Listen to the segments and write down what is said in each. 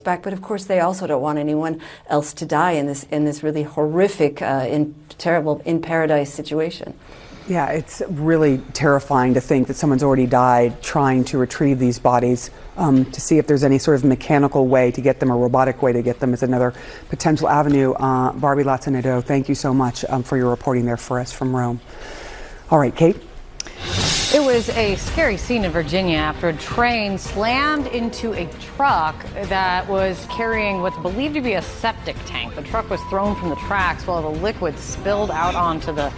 back, but of course they also don't want anyone else to die in this really horrific, terrible in paradise situation. Yeah, it's really terrifying to think that someone's already died trying to retrieve these bodies. To see if there's any sort of mechanical way to get them, a robotic way to get them, is another potential avenue. Barbie Lazzanetto, thank you so much for your reporting there for us from Rome. All right, Kate. It was a scary scene in Virginia after a train slammed into a truck that was carrying what's believed to be a septic tank. The truck was thrown from the tracks while the liquid spilled out onto the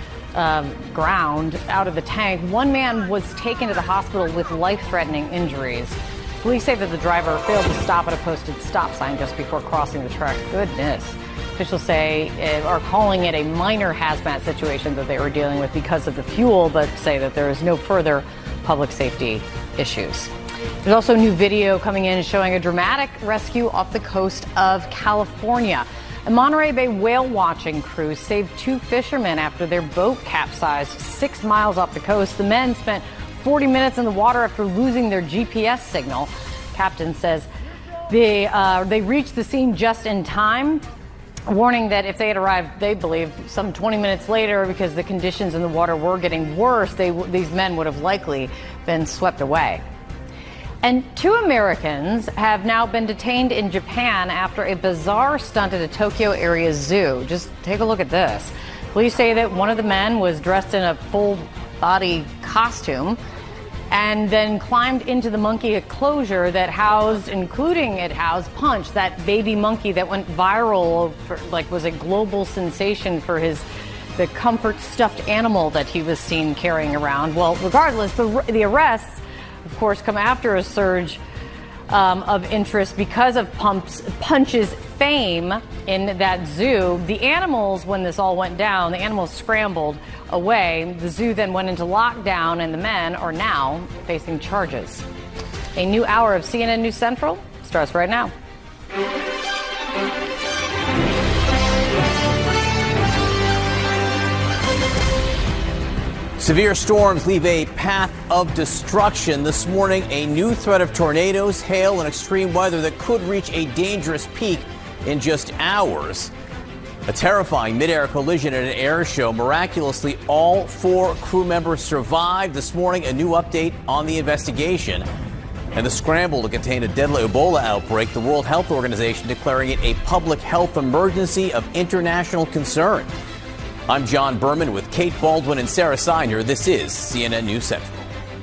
ground out of the tank. One man was taken to the hospital with life-threatening injuries. Police say that the driver failed to stop at a posted stop sign just before crossing the tracks. Goodness. Officials are calling it a minor hazmat situation that they were dealing with because of the fuel, but say that there is no further public safety issues. There's also new video coming in showing a dramatic rescue off the coast of California. A Monterey Bay whale watching crew saved 2 fishermen after their boat capsized 6 miles off the coast. The men spent 40 minutes in the water after losing their GPS signal. Captain says they reached the scene just in time, warning that if they had arrived, they believe, some 20 minutes later, because the conditions in the water were getting worse, these men would have likely been swept away. And 2 Americans have now been detained in Japan after a bizarre stunt at a Tokyo area zoo. Just take a look at this. Police say that one of the men was dressed in a full-body costume and then climbed into the monkey enclosure that housed Punch, that baby monkey that went viral, was a global sensation for the comfort stuffed animal that he was seen carrying around. Well, regardless, the arrests, of course, come after a surge of interest because of Punch's fame in that zoo. The animals, when this all went down, the animals scrambled away. The zoo then went into lockdown, and the men are now facing charges. A new hour of CNN News Central starts right now. Severe storms leave a path of destruction. This morning, a new threat of tornadoes, hail, and extreme weather that could reach a dangerous peak in just hours. A terrifying mid-air collision at an air show. Miraculously, all 4 crew members survived. This morning, a new update on the investigation and the scramble to contain a deadly Ebola outbreak. The World Health Organization declaring it a public health emergency of international concern. I'm John Berman with Kate Baldwin and Sarah Seiner. This is CNN News Central.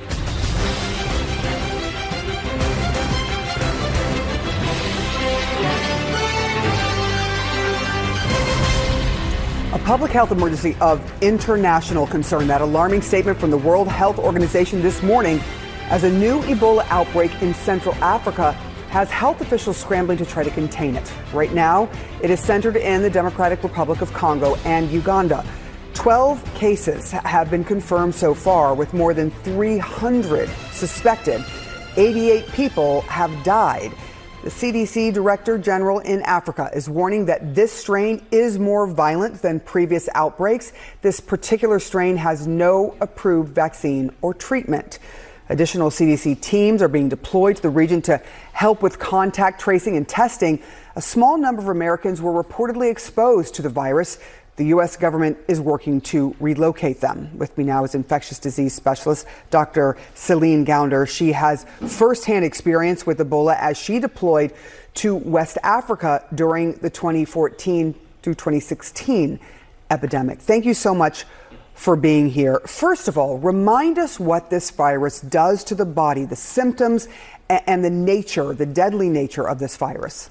A public health emergency of international concern. That alarming statement from the World Health Organization this morning as a new Ebola outbreak in Central Africa has health officials scrambling to try to contain it. Right now, it is centered in the Democratic Republic of Congo and Uganda. 12 cases have been confirmed so far, with more than 300 suspected. 88 people have died. The CDC Director General in Africa is warning that this strain is more violent than previous outbreaks. This particular strain has no approved vaccine or treatment. Additional CDC teams are being deployed to the region to help with contact tracing and testing. A small number of Americans were reportedly exposed to the virus. The U.S. government is working to relocate them. With me now is infectious disease specialist Dr. Celine Gounder. She has firsthand experience with Ebola as she deployed to West Africa during the 2014 through 2016 epidemic. Thank you so much for being here. First of all, remind us what this virus does to the body, the symptoms and the nature, the deadly nature of this virus.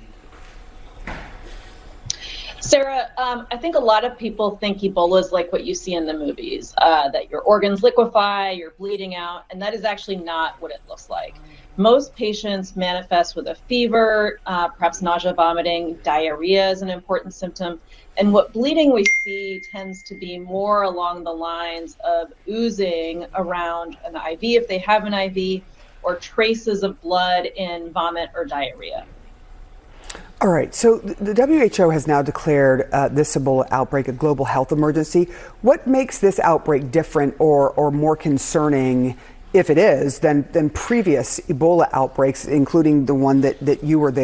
Sarah, I think a lot of people think Ebola is like what you see in the movies, that your organs liquefy, you're bleeding out, and that is actually not what it looks like. Most patients manifest with a fever, perhaps nausea, vomiting, diarrhea is an important symptom. And what bleeding we see tends to be more along the lines of oozing around an IV if they have an IV, or traces of blood in vomit or diarrhea. All right, so the WHO has now declared this Ebola outbreak a global health emergency. What makes this outbreak different or more concerning if it is, than previous Ebola outbreaks, including the one that you were there.